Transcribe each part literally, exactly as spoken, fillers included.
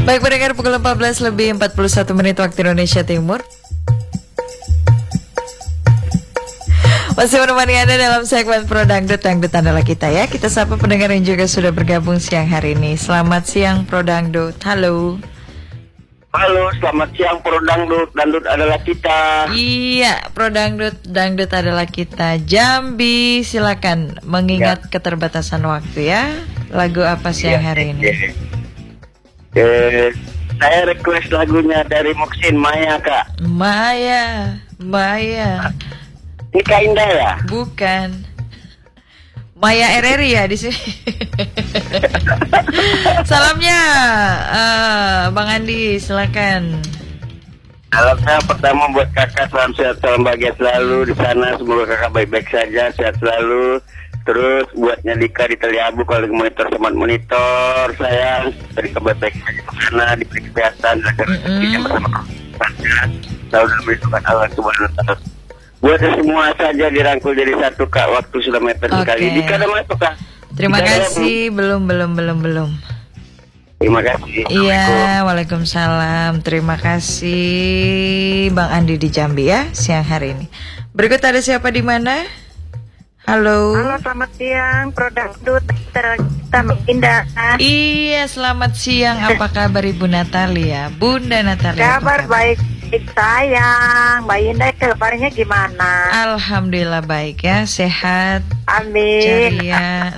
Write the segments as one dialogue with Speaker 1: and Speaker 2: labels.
Speaker 1: Baik pendengar, pukul empat belas lebih empat puluh satu menit waktu Indonesia Timur. Masih menemani Anda dalam segmen Pro Dangdut, Dangdut adalah kita ya. Kita sapa pendengar yang juga sudah bergabung siang hari ini. Selamat siang Pro Dangdut, halo.
Speaker 2: Halo, selamat siang Pro Dangdut, Dangdut adalah kita.
Speaker 1: Iya, Pro Dangdut, Dangdut adalah kita. Jambi, silakan mengingat ya. Keterbatasan waktu ya. Lagu apa siang ya, hari ini?
Speaker 2: Ya. Eh, saya request lagunya dari Moksin, Maya Kak.
Speaker 1: Maya, Maya.
Speaker 2: Nika Indah ya?
Speaker 1: Bukan. Maya R R I ya di sini. Salamnya, uh, Bang Andi, silakan.
Speaker 2: Salamnya pertama buat kakak, salam sehat, salam bahagia selalu di sana. Semoga kakak baik-baik saja, sehat selalu. Terus buatnya Dika di Teliabu, kalau di monitor smart monitor, sayang. Dari baik-baik saja ke sana, diberi kesehatan, agar rezekinya bersama kakak. Selalu memberitakan Allah Subhanahu wa Ta'ala. Buat semua saja dirangkul jadi satu Kak, waktu sudah mepet
Speaker 1: okay.
Speaker 2: sekali. Dika ada masuk Kak?
Speaker 1: Terima Dika kasih, ada, belum belum belum belum.
Speaker 2: Terima kasih.
Speaker 1: Iya, waalaikumsalam. Terima kasih Bang Andi di Jambi ya siang hari ini. Berikut ada siapa di mana? Halo.
Speaker 3: Halo, selamat siang, Pro Dangdut, kita Indah.
Speaker 1: Iya, selamat siang. Apa kabar Ibu Natalia? Bunda Natalia.
Speaker 3: Kabar baik. Sayang, Mbak Indah kabarnya gimana?
Speaker 1: Alhamdulillah baik ya, sehat.
Speaker 3: Amin.
Speaker 1: Ceria.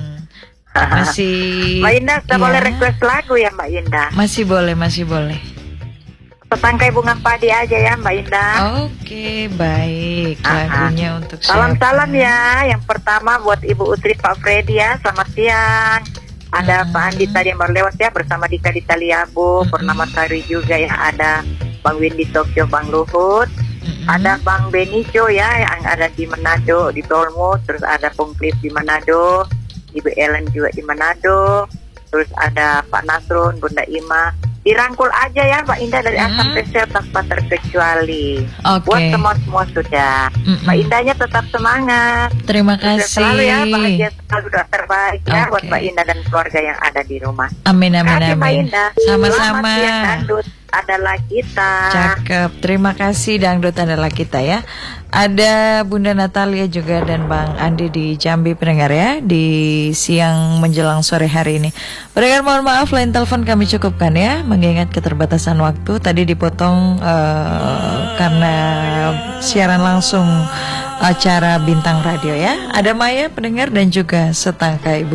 Speaker 1: Masih.
Speaker 3: Mbak Indah, kita
Speaker 1: ya.
Speaker 3: boleh request lagu ya Mbak Indah?
Speaker 1: Masih boleh, masih boleh.
Speaker 3: Petangkai bunga padi aja ya Mbak Indah.
Speaker 1: Oke, baik. Lagunya untuk
Speaker 3: salam-salam ya. Yang pertama buat Ibu Utri, Pak Freddy ya. Selamat siang. Ada uh-huh. Pak Andi tadi yang baru lewat ya bersama Dika di Taliabu, uh-huh. Purnama Sari juga ya, ada Bang Windy Tokyo, Bang Luhut, uh-huh. Ada Bang Benicio ya yang ada di Manado di Tolmo, terus ada Pung Clip di Manado, Ibu Ellen juga di Manado, terus ada Pak Nasrun, Bunda Ima. Dirangkul aja ya Mbak Indah dari Asam Spesial tanpa terkecuali.
Speaker 1: Okay.
Speaker 3: Buat semua-semua sudah. Mm-mm. Mbak Indahnya tetap semangat.
Speaker 1: Terima kasih.
Speaker 3: Selalu ya, bahagia selalu, doa terbaik ya okay. Buat Mbak Indah dan keluarga yang ada di rumah.
Speaker 1: Amin, amin,
Speaker 3: kasih,
Speaker 1: amin.
Speaker 3: Mbak Indah.
Speaker 1: Sama-sama.
Speaker 3: Selamat siang, Dangdut adalah kita.
Speaker 1: Cakep. Terima kasih, Dangdut adalah kita ya. Ada Bunda Natalia juga dan Bang Andi di Jambi pendengar ya, di siang menjelang sore hari ini. Pendengar mohon maaf, line telepon kami cukupkan ya, mengingat keterbatasan waktu. Tadi dipotong uh, karena siaran langsung acara Bintang Radio ya. Ada Maya pendengar dan juga setangkai Ibu